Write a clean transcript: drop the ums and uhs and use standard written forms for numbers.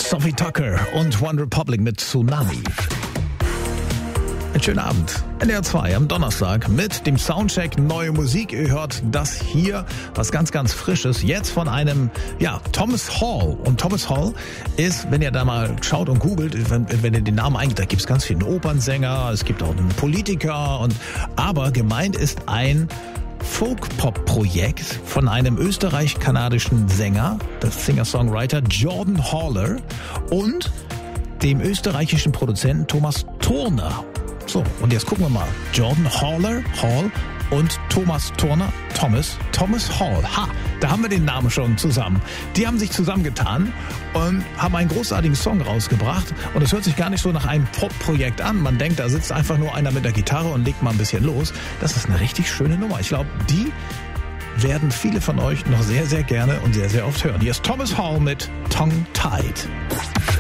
Sophie Tucker und One Republic mit Tsunami. Einen schönen Abend. NDR 2 am Donnerstag mit dem Soundcheck Neue Musik. Ihr hört das hier, was ganz, ganz Frisches. Jetzt von einem, Thomas Hall. Und Thomas Hall ist, wenn ihr da mal schaut und googelt, wenn ihr den Namen eingibt, da gibt es ganz viele Opernsänger, es gibt auch einen Politiker. Aber gemeint ist ein Folk-Pop-Projekt von einem österreich-kanadischen Sänger, das Singer-Songwriter Jordan Haller und dem österreichischen Produzenten Thomas Turner. So, und jetzt gucken wir mal. Jordan Hall und Thomas Turner, Thomas Hall. Ha, da haben wir den Namen schon zusammen. Die haben sich zusammengetan und haben einen großartigen Song rausgebracht. Und es hört sich gar nicht so nach einem Pop-Projekt an. Man denkt, da sitzt einfach nur einer mit der Gitarre und legt mal ein bisschen los. Das ist eine richtig schöne Nummer. Ich glaube, die werden viele von euch noch sehr, sehr gerne und sehr, sehr oft hören. Hier ist Thomas Hall mit Tongue Tied.